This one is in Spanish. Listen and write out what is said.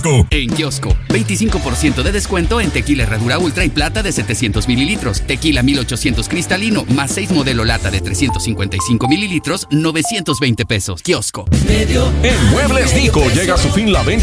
En Kiosco, 25% de descuento en tequila Herradura Ultra y Plata de 700 mililitros. Tequila 1800 cristalino, más 6 modelo lata de 355 mililitros, 920 pesos. Kiosco. En Muebles Dico llega a su fin la venta